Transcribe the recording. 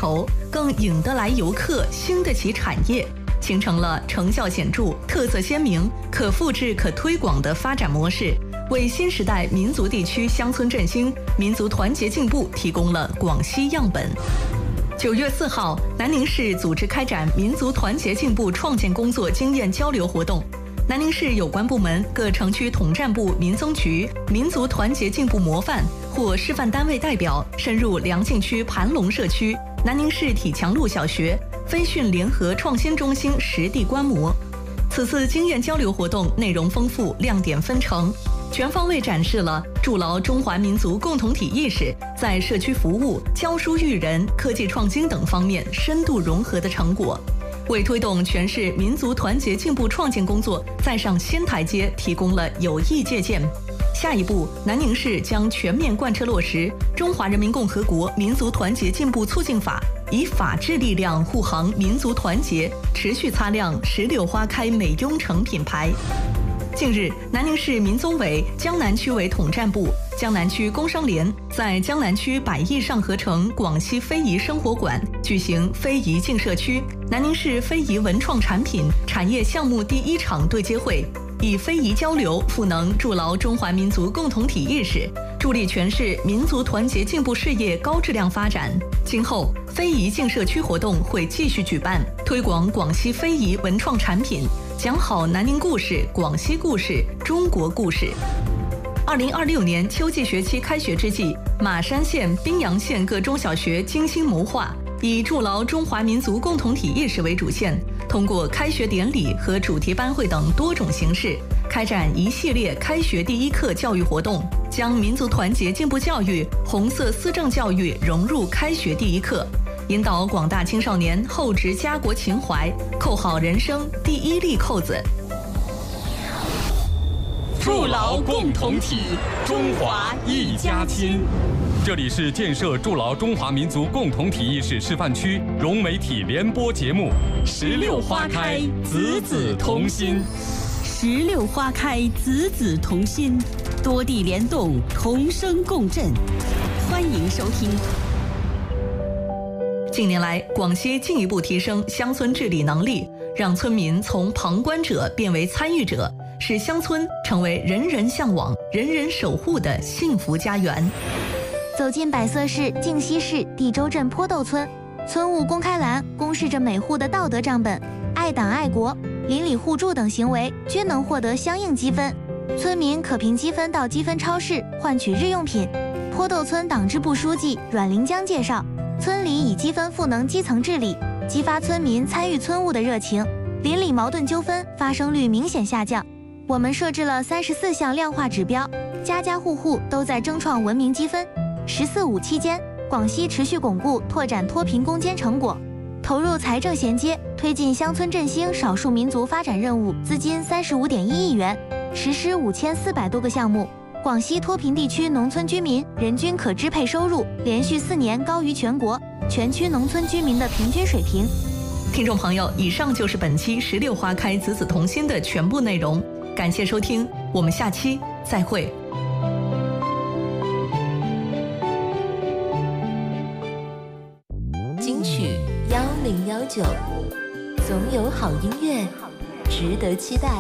筹，更引得来游客，兴得起产业，形成了成效显著、特色鲜明、可复制、可推广的发展模式，为新时代民族地区乡村振兴、民族团结进步提供了广西样本。9月4号，南宁市组织开展民族团结进步创建工作经验交流活动。南宁市有关部门、各城区统战部民增局、民族团结进步模范或示范单位代表深入良沁区盘龙社区、南宁市体强路小学、飞讯联合创新中心实地观摩。此次经验交流活动内容丰富，亮点纷呈，全方位展示了筑牢中华民族共同体意识在社区服务、教书育人、科技创新等方面深度融合的成果，为推动全市民族团结进步创建工作再上新台阶提供了有益借鉴。下一步，南宁市将全面贯彻落实《中华人民共和国民族团结进步促进法》，以法治力量护航民族团结，持续擦亮石榴花开美雍城品牌。近日，南宁市民综委江南区委统战部、江南区工商联在江南区百亿上合城广西非遗生活馆举行非遗进社区、南宁市非遗文创产品产业项目第1场对接会，以非遗交流赋能筑牢中华民族共同体意识，助力全市民族团结进步事业高质量发展。今后，非遗进社区活动会继续举办，推广广西非遗文创产品，讲好南宁故事、广西故事、中国故事。2026年秋季学期开学之际，马山县、宾阳县各中小学精心谋划，以筑牢中华民族共同体意识为主线，通过开学典礼和主题班会等多种形式，开展一系列开学第一课教育活动，将民族团结进步教育、红色思政教育融入开学第一课，引导广大青少年厚植家国情怀，扣好人生第一粒扣子。 筑牢共同体，中华一家亲。这里是建设筑牢中华民族共同体意识示范区融媒体联播节目《16花开，子子同心》。 16花开，子子同心，多地联动，同声共振。欢迎收听。 近年来，广西进一步提升乡村治理能力，让村民从旁观者变为参与者，使乡村成为人人向往、人人守护的幸福家园。 走进百色市靖西市地州镇坡豆村，村务公开栏公示着每户的道德账本，爱党爱国、邻里互助等行为均能获得相应积分，村民可凭积分到积分超市换取日用品。坡豆村党支部书记阮林江介绍，村里以积分赋能基层治理，激发村民参与村务的热情，邻里矛盾纠纷发生率明显下降。我们设置了34项量化指标，家家户户都在争创文明积分。“14·5”期间，广西持续巩固拓展脱贫攻坚成果，投入财政衔接，推进乡村振兴少数民族发展任务资金35.1亿元，实施5400多个项目。广西脱贫地区农村居民人均可支配收入连续4年高于全国全区农村居民的平均水平。 听众朋友，以上就是本期16花开子子同心的全部内容，感谢收听，我们下期再会。 金曲1019，总有好音乐值得期待。